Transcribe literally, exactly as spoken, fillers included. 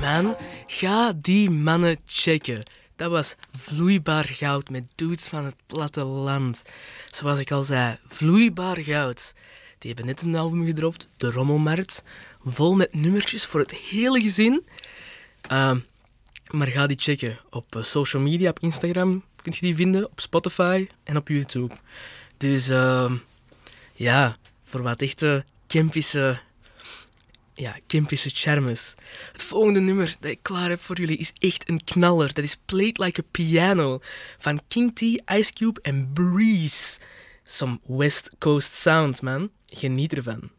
man. Ga die mannen checken. Dat was vloeibaar goud met dudes van het platteland. Zoals ik al zei, vloeibaar goud. Die hebben net een album gedropt, De Rommelmarkt. Vol met nummertjes voor het hele gezin. Uh, maar ga die checken. Op uh, social media, op Instagram kun je die vinden. Op Spotify en op YouTube. Dus uh, ja, voor wat echte Kempische... Ja, Kempische charmes. Het volgende nummer dat ik klaar heb voor jullie is echt een knaller. Dat is Played Like a Piano van King T, Ice Cube en Breeze. Some West Coast sound, man. Geniet ervan.